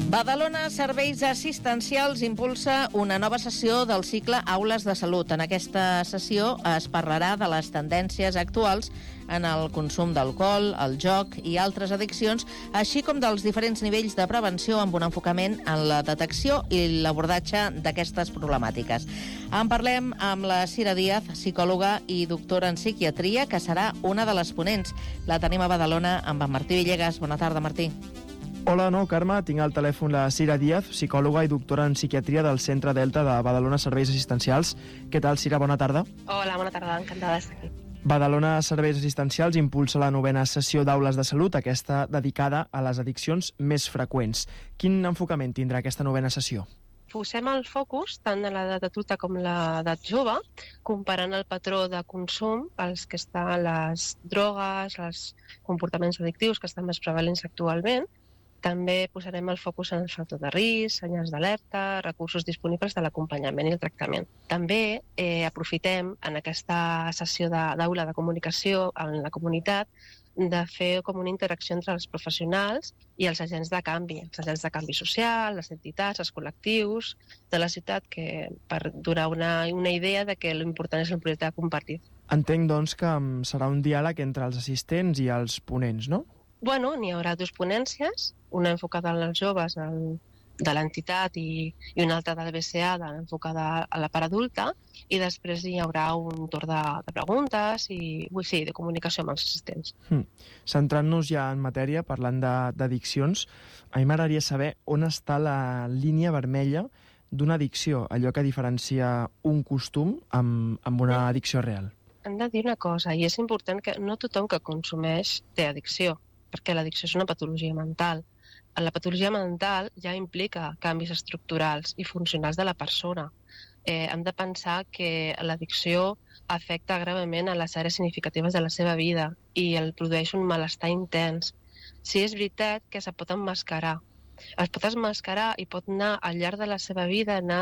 Badalona Serveis Assistencials impulsa una nova sessió del cicle Aules de Salut. En aquesta sessió es parlarà de les tendències actuals en el consum d'alcohol, el joc i altres addiccions, així com dels diferents nivells de prevenció amb un enfocament en la detecció i l'abordatge d'aquestes problemàtiques. En parlem amb la Cira Díaz, psicòloga i doctora en psiquiatria, que serà una de les ponents. La tenim a Badalona amb en Martí Villegas. Bona tarda, Martí. Hola, Carme. Tinc al telèfon la Cira Díaz, psicòloga i doctora en psiquiatria del Centre Delta de Badalona Serveis Assistencials. Què tal, Cira? Bona tarda. Hola, bona tarda. Encantada d'estar aquí. Badalona Serveis Assistencials impulsa la 9a sessió d'Aules de Salut, aquesta dedicada a les addiccions més freqüents. Quin enfocament tindrà aquesta 9a sessió? Posem el focus tant en l'edat adulta com l'edat jove, comparant el patró de consum, els que estan les drogues, els comportaments addictius que estan més prevalents actualment. També posarem el focus en el factor de risc, senyals d'alerta, recursos disponibles de l'acompanyament i el tractament. També aprofitem en aquesta sessió d'aula de comunicació en la comunitat de fer com una interacció entre els professionals i els agents de canvi social, les entitats, els col·lectius de la ciutat, per donar una idea de que l'important és el projecte compartit. Entenc, doncs, que serà un diàleg entre els assistents i els ponents, no? Bueno, n'hi haurà dues ponències, una enfocada als joves de l'entitat i una altra del BCA enfocada a la part adulta, i després hi haurà un torn de preguntes i de comunicació amb els assistents. Centrant-nos ja en matèria, parlant d'addiccions, a mi m'agradaria saber on està la línia vermella d'una addicció, allò que diferencia un costum amb una addicció real. Hem de dir una cosa, i és important que no tothom que consumeix té addicció, perquè l'addicció és una patologia mental. La patologia mental ja implica canvis estructurals i funcionals de la persona. Hem de pensar que l'addicció afecta gravament a les àrees significatives de la seva vida i el produeix un malestar intens. Sí, és veritat que se pot emmascarar. Es pot emmascarar i pot anar al llarg de la seva vida, anar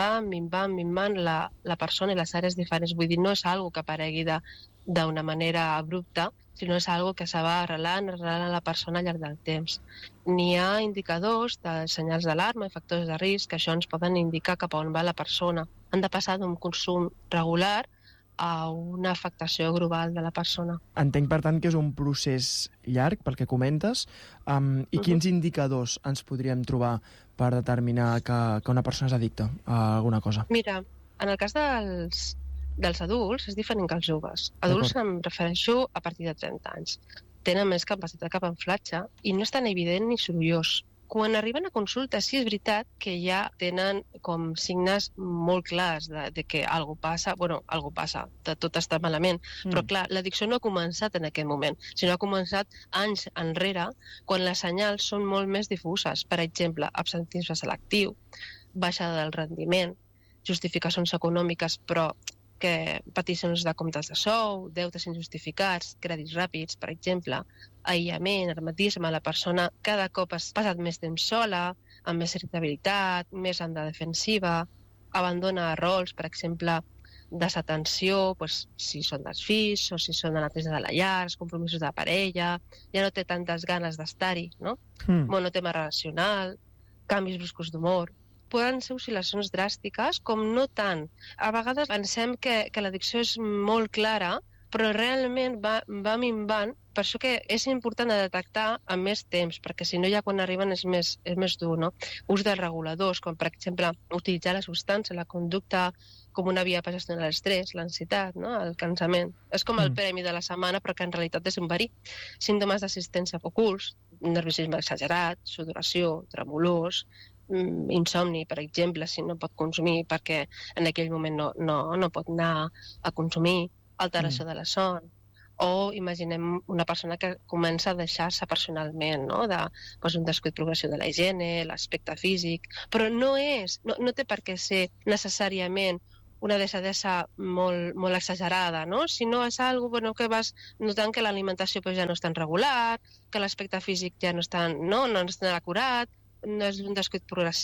minvant la persona i les àrees diferents. Vull dir, no és algo que aparegui d'una manera abrupta, sinó és algo que se va arrelant a la persona al llarg del temps. N'hi ha indicadors de senyals d'alarma i factors de risc que això ens poden indicar cap a on va la persona. Han de passar d'un consum regular a una afectació global de la persona. Entenc, per tant, que és un procés llarg, pel que comentes, i quins indicadors ens podríem trobar per determinar que una persona és addicta a alguna cosa? Mira, en el cas dels adults és diferent que els joves. Adults em refereixo a partir de 30 anys. Tenen més capacitat cap enflatge i no és tan evident ni sorollós. Quan arriben a consulta, sí és veritat que ja tenen com signes molt clars de que alguna passa, de tot està malament, però clar, l'addicció no ha començat en aquest moment, sinó ha començat anys enrere, quan les senyals són molt més difuses. Per exemple, absentisme selectiu, baixada del rendiment, justificacions econòmiques, però que peticions de comptes de sou, deutes injustificats, crèdits ràpids, per exemple, aïllament, hermetisme, la persona cada cop ha passat més temps sola, amb més irritabilitat, més en la defensiva, abandona rols, per exemple, desatenció, si són dels fills o si són de la neteja de la llar, els compromisos de parella, ja no té tantes ganes d'estar-hi, no? Monotema relacional, canvis bruscos d'humor. Poden ser oscil·lacions dràstiques, com no tant. A vegades pensem que l'addicció és molt clara, però realment va minvant. Per això que és important de detectar amb més temps, perquè si no ja quan arriben és més dur, no? Ús de reguladors, com per exemple utilitzar la substància, la conducta com una via per gestionar l'estrès, l'ansietat, no? El cansament. És com el premi de la setmana, però que en realitat és un verí. Símptomes d'assistència ocults, nerviosisme exagerat, sudoració, tremolors, insomni, per exemple, si no pot consumir perquè en aquell moment no pot anar a consumir, alteració de la son, o imaginem una persona que comença a deixar-se personalment, no? Un descuit progressiu de la higiene, l'aspecte físic, però no té per què ser necessàriament una deixadesa molt exagerada, no? Sinó és algo que vas notant que l'alimentació ja no és tan regular, que l'aspecte físic ja no és tan acurat, no és un descuit progressiu.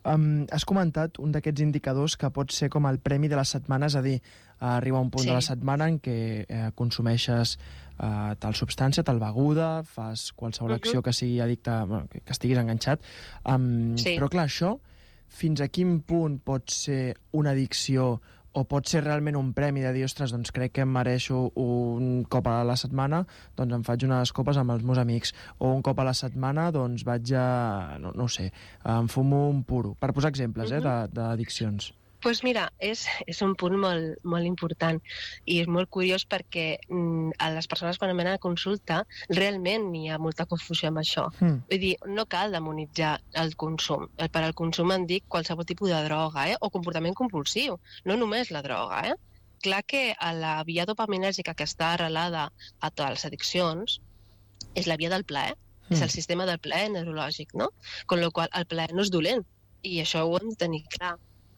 Has comentat un d'aquests indicadors que pot ser com el premi de la setmana, és a dir, arriba un punt de la setmana en què consumeixes tal substància, tal beguda, fas qualsevol acció que sigui addicta, que estiguis enganxat. Però clar, això, fins a quin punt pot ser una addicció o pot ser realment un premi de dir, ostres, doncs crec que em mereixo un cop a la setmana, doncs em faig unes copes amb els meus amics, o un cop a la setmana, doncs vaig a, no sé, em fumo un puro, per posar exemples d'addiccions. Doncs mira, és un punt molt important i és molt curiós perquè a les persones quan venen a consulta realment hi ha molta confusió amb això. Vull dir, no cal demonitzar el consum. Per al consum en dic qualsevol tipus de droga o comportament compulsiu, no només la droga. Clar que a la via dopaminèrgica que està arrelada a totes les addiccions és la via del plaer, és el sistema del plaer neurològic, no? Con la qual el plaer no és dolent i això ho hem de tenir clar.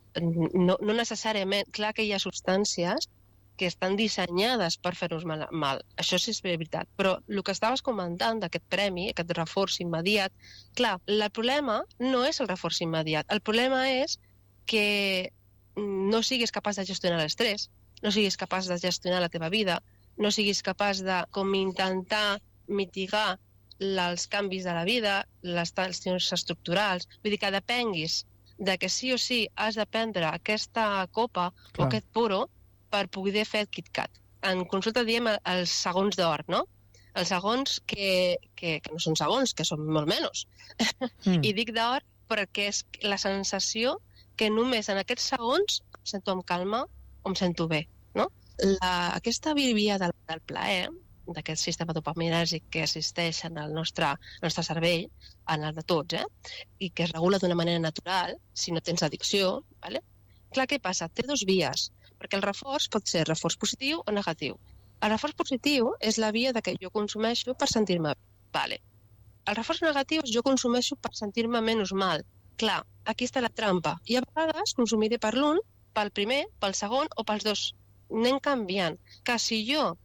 No necessàriament, clar que hi ha substàncies que estan dissenyades per fer-nos mal. Això sí és veritat. Però el que estaves comentant d'aquest premi, aquest reforç immediat, clar, el problema no és el reforç immediat. El problema és que no siguis capaç de gestionar l'estrès, no siguis capaç de gestionar la teva vida, no siguis capaç de com intentar mitigar els canvis de la vida, les tensions estructurals. Vull dir que depenguis de que sí o sí has de prendre aquesta copa o aquest puro per poder fer el KitKat. En consulta diem els segons d'or, no? Els segons que no són segons, que són molt menys. I dic d'or perquè és la sensació que només en aquests segons em sento amb calma o em sento bé, no? Aquesta via del plaer, d'aquest sistema dopaminèrgic que assisteix en el nostre cervell, en el de tots, i que es regula d'una manera natural, si no tens addicció, ¿vale? Clar, què passa? Té dos vies, perquè el reforç pot ser reforç positiu o negatiu. El reforç positiu és la via de que jo consumeixo per sentir-me bé. Vale. El reforç negatiu és jo consumeixo per sentir-me menys mal. Clar, aquí està la trampa. I a vegades consumiré per l'un, pel primer, pel segon o pels dos. Anem canviant. Que si jo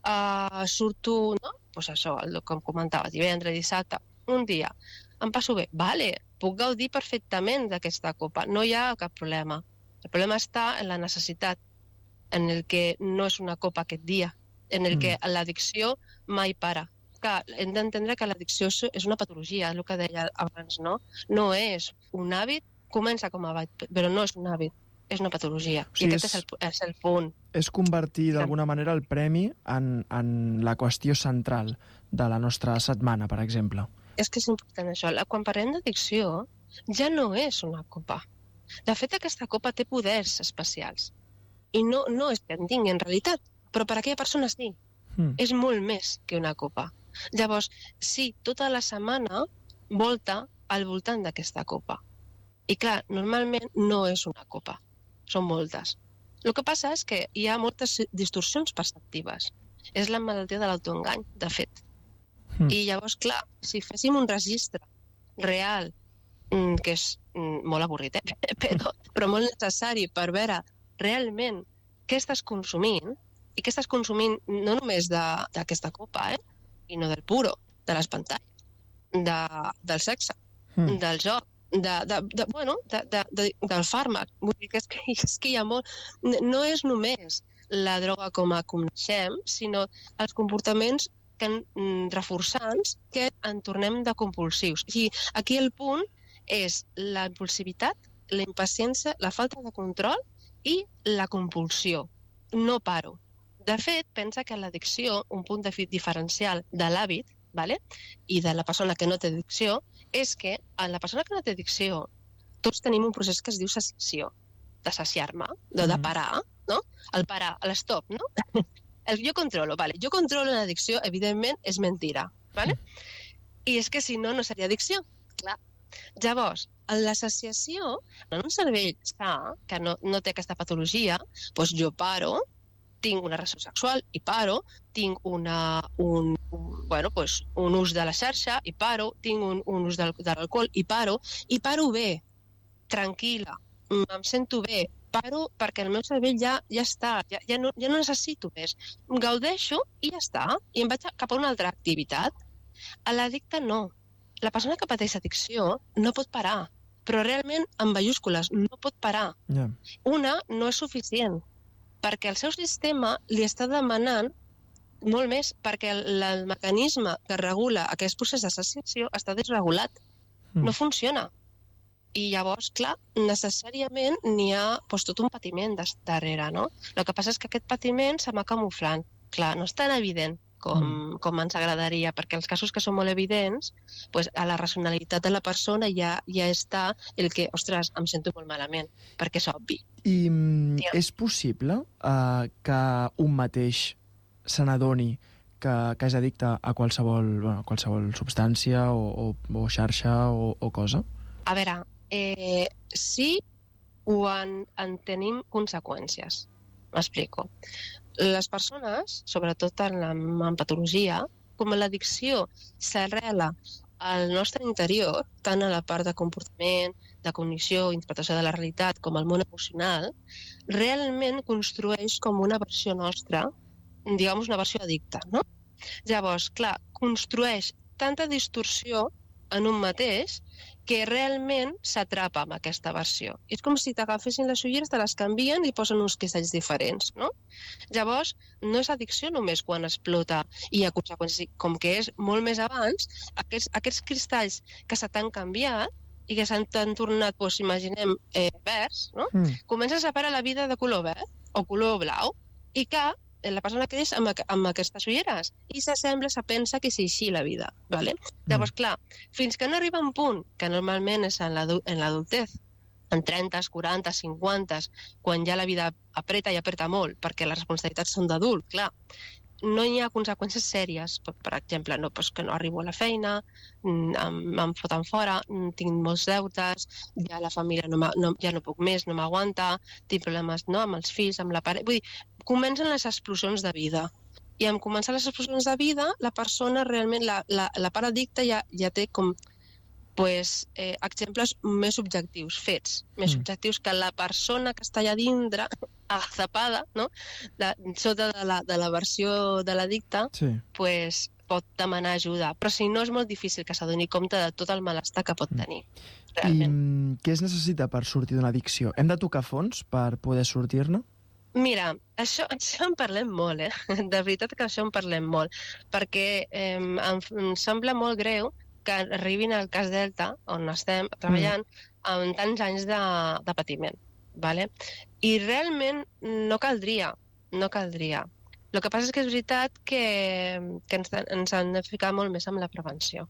surto, no? Pues això, com comentava, divendres, dissabte, un dia, em passo bé, vale, puc gaudir perfectament d'aquesta copa, no hi ha cap problema. El problema està en la necessitat, en el que no és una copa aquest dia, en el que l'addicció mai para. Clar, hem d'entendre que l'addicció és una patologia, el que deia abans, no? No és un hàbit, comença com a hàbit, però no és un hàbit. És una patologia. O sigui, i aquest és el punt. És convertir, d'alguna manera, el premi en la qüestió central de la nostra setmana, per exemple. És que és important això. Quan parlem d'addicció, ja no és una copa. De fet, aquesta copa té poders especials. I no és que en tingui en realitat, però per a aquella persona sí. És molt més que una copa. Llavors, sí, tota la setmana volta al voltant d'aquesta copa. I clar, normalment no és una copa. Són moltes. El que passa és que hi ha moltes distorsions perceptives. És la malaltia de l'autoengany, de fet. I llavors, clar, si féssim un registre real, que és molt avorrit, però molt necessari per veure realment què estàs consumint, i què estàs consumint no només d'aquesta copa, sinó del puro, de les pantalles, del sexe, del joc, del fàrmac. Vull dir que és que hi ha molt... No és només la droga com a coneixem, sinó els comportaments reforçants que en tornem de compulsius. I aquí el punt és la impulsivitat, la impaciència, la falta de control i la compulsió. No paro. De fet, pensa que l'addicció, un punt diferencial de l'hàbit, i de la persona que no té addicció, és que en la persona que no té addicció tots tenim un procés que es diu saciació, de saciar-me, de parar, no? El parar, l'stop, no? Jo controlo, jo controlo l'addicció, evidentment, és mentira, i és que si no, no seria addicció, clar. Llavors, la saciació, en un cervell sa, que no té aquesta patologia, doncs jo paro, tinc una relació sexual i paro, tinc un ús de la xarxa i paro, tinc un ús de l'alcohol i paro bé, tranquil·la, em sento bé, paro perquè el meu cervell ja està, ja no necessito més, gaudeixo i ja està, i em vaig cap a una altra activitat. A l'addicte no. La persona que pateix addicció no pot parar, però realment en majúscules, no pot parar. Ja. Una no és suficient, perquè el seu sistema li està demanant molt més, perquè el mecanisme que regula aquest procés de saciació està desregulat, no funciona. I llavors, clar, necessàriament n'hi ha tot un patiment darrere, no? El que passa és que aquest patiment se va camuflant. Clar, no és tan evident com ens agradaria, perquè els casos que són molt evidents, a la racionalitat de la persona ja està el que, ostres, em sento molt malament, perquè és obvi. I és possible que un mateix se n'adoni que és addicte a qualsevol substància o xarxa o cosa? A veure, sí quan en tenim conseqüències. M'explico. Les persones, sobretot en patologia, com l'addicció s'arrela al nostre interior, tant a la part de comportament, de cognició, interpretació de la realitat, com al món emocional, realment construeix com una versió nostra, diguem una versió addicta, no? Llavors, clar, construeix tanta distorsió en un mateix que realment s'atrapa amb aquesta versió. És com si t'agafessin les ulleres, te les canvien i posen uns cristalls diferents, no? Llavors, no és addicció només quan explota i hi ha conseqüències. Com que és molt més abans, aquests cristalls que se t'han canviat i que s'han tornat, imaginem, verds, no? Comença a separar la vida de color verd o color blau i que la persona que és amb aquestes ulleres i s'assembla, se pensa que és així la vida. ¿Vale? Llavors, clar, fins que no arriba un punt, que normalment és en l'adultez, en 30, 40, 50, quan ja la vida apreta i apreta molt, perquè les responsabilitats són d'adult, clar, no hi ha conseqüències sèries. Per exemple, que no arribo a la feina, em foten fora, tinc molts deutes, ja la família ja no puc més, no m'aguanta, tinc problemes amb els fills, amb la parella... Vull dir, comencen les explosions de vida. I en començar les explosions de vida, la persona realment, la part addicta ja té com exemples més objectius, fets, més objectius que la persona que està allà dintre, agazapada, no? Sota de la versió de l'addicte, pot demanar ajuda. Però si no, és molt difícil que s'adoni compte de tot el malestar que pot tenir. Realment. I què es necessita per sortir d'una addicció? Hem de tocar fons per poder sortir-ne? Mira, això en parlem molt, De veritat que això en parlem molt, perquè em sembla molt greu que arribin al cas Delta, on estem treballant, amb tants anys de patiment. ¿Vale? I realment no caldria. El que passa és que és veritat que ens hem de ficar molt més amb la prevenció.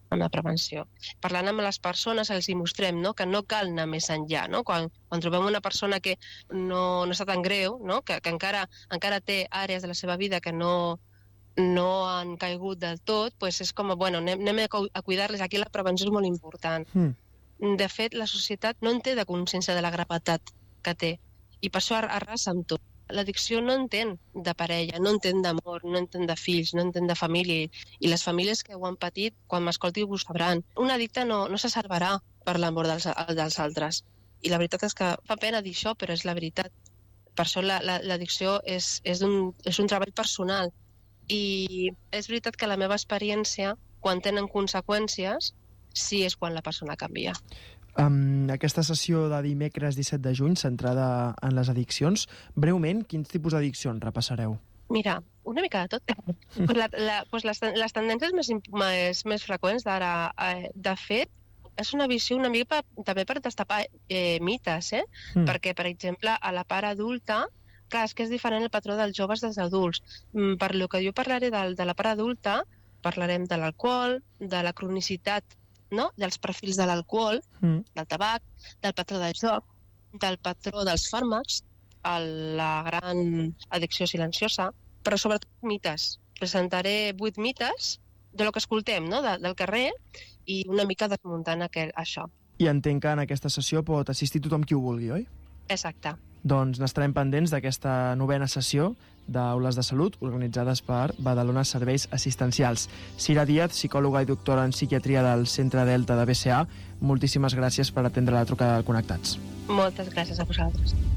Parlant amb les persones els hi mostrem, no? Que no cal anar més enllà. No? Quan trobem una persona que no està tan greu, no? que encara té àrees de la seva vida que no han caigut del tot, és com, anem a cuidar-les. Aquí la prevenció és molt important. De fet, la societat no en té de consciència de la gravetat que té, i per això arrasa amb tot. L'addicció no entén de parella, no entén d'amor, no entén de fills, no entén de família, i les famílies que ho han patit, quan m'escolti ho sabran. Un addicte no se salvarà per l'amor dels altres. I la veritat és que fa pena dir això, però és la veritat. Per això l'addicció és un treball personal. I és veritat que la meva experiència, quan tenen conseqüències, sí és quan la persona canvia. Aquesta sessió de dimecres 17 de juny, centrada en les addiccions, breument, quins tipus d'addiccions repassareu? Mira, una mica de tot. Les tendències més freqüents d'ara, de fet, és una visió una mica també per destapar mites, perquè, per exemple, a la part adulta, clar, és que és diferent el patró dels joves dels adults. Per lo que jo parlaré de la part adulta, parlarem de l'alcohol, de la cronicitat, no? Dels perfils de l'alcohol, del tabac, del patró del joc, del patró dels fàrmacs, la gran addicció silenciosa, però sobretot mites. Presentaré 8 mites de lo que escoltem, no? Del carrer, i una mica desmuntant això. I entenc que en aquesta sessió pot assistir tothom qui ho vulgui, oi? Exacte. Doncs n'estarem pendents d'aquesta 9a sessió d'Aules de Salut organitzades per Badalona Serveis Assistencials. Cira Díaz, psicòloga i doctora en psiquiatria del Centre Delta de BCA, moltíssimes gràcies per atendre la trucada de Connectats. Moltes gràcies a vosaltres.